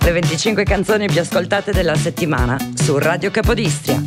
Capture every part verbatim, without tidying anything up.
Le venticinque canzoni più ascoltate della settimana su Radio Capodistria.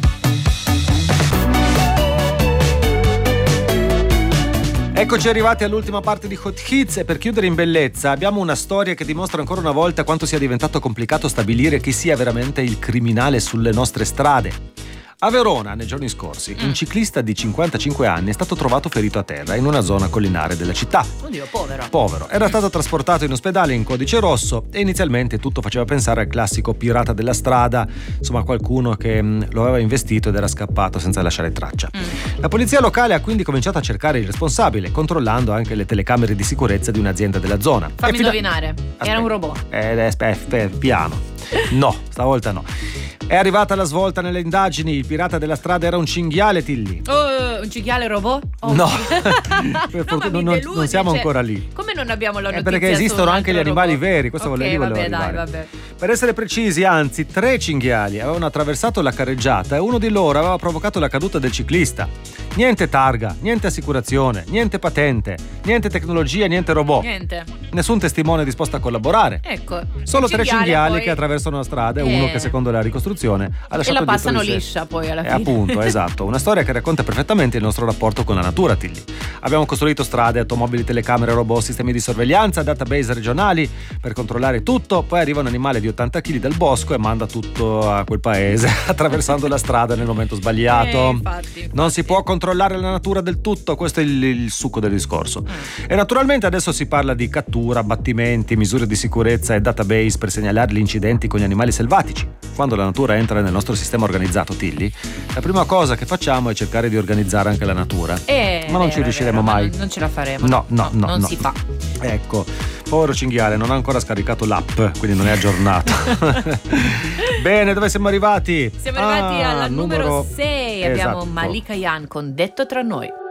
Eccoci arrivati all'ultima parte di Hot Hits e per chiudere in bellezza abbiamo una storia che dimostra ancora una volta quanto sia diventato complicato stabilire chi sia veramente il criminale sulle nostre strade. A Verona, nei giorni scorsi, mm. un ciclista di cinquantacinque anni è stato trovato ferito a terra in una zona collinare della città. Oddio, povero. Povero. Era stato trasportato in ospedale in codice rosso e inizialmente tutto faceva pensare al classico pirata della strada, insomma qualcuno che mh, lo aveva investito ed era scappato senza lasciare traccia. Mm. La polizia locale ha quindi cominciato a cercare il responsabile, controllando anche le telecamere di sicurezza di un'azienda della zona. Fammi fida- indovinare, Aspetta. era un robot. Eh, aspetta, eh, piano. No, stavolta no. È arrivata la svolta nelle indagini. Il pirata della strada era un cinghiale, Tilly. Oh, un cinghiale robot? Oh. No, No, per fortuna mi non, deludi, non siamo cioè, ancora lì. Come non abbiamo la È notizia? perché esistono su un anche gli altro animali robot? veri, questo Ok, volevo, volevo vabbè, arrivare. dai, vabbè. Per essere precisi, anzi, tre cinghiali avevano attraversato la carreggiata e uno di loro aveva provocato la caduta del ciclista. Niente targa, niente assicurazione, niente patente, niente tecnologia, niente robot. Niente. Nessun testimone disposto a collaborare. Ecco. Solo tre cinghiali poi... che attraversano la strada e Eh. uno che secondo la ricostruzione ha lasciato E la dietro passano di sé. liscia poi alla Eh, fine. appunto, esatto. Una storia che racconta perfettamente il nostro rapporto con la natura, Tilly. Abbiamo costruito strade, automobili, telecamere, robot, sistemi di sorveglianza, database regionali per controllare tutto. Poi arriva un animale di ottanta chili dal bosco e manda tutto a quel paese attraversando la strada nel momento sbagliato. Eh, infatti, infatti. Non si può controllare la natura del tutto, questo è il, il succo del discorso. Mm. E naturalmente adesso si parla di cattura, abbattimenti, misure di sicurezza e database per segnalare gli incidenti con gli animali selvatici. Quando la natura entra nel nostro sistema organizzato, Tilly, la prima cosa che facciamo è cercare di organizzare anche la natura. Eh, ma non vero, ci riusciremo vero, mai. Non, non ce la faremo. No, no, no, non no. si fa. Ecco, povero cinghiale, non ha ancora scaricato l'app, quindi non è aggiornato. Bene, dove siamo arrivati? Siamo arrivati Ah, alla numero sei. Esatto. Abbiamo Malika Yan con Detto tra noi.